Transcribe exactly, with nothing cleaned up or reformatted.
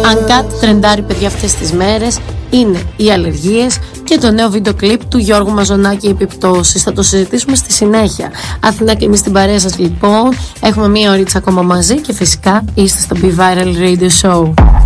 Αν κάτι τρεντάρει, παιδιά, αυτές τις μέρες είναι οι αλλεργίες και το νέο βίντεο κλιπ του Γιώργου Μαζονάκη, οι επιπτώσεις. Θα το συζητήσουμε στη συνέχεια. Αθηνά και εμείς στην παρέα σας, λοιπόν. Έχουμε μία ωρίτσα ακόμα μαζί και φυσικά είστε στο Be Viral Radio Show.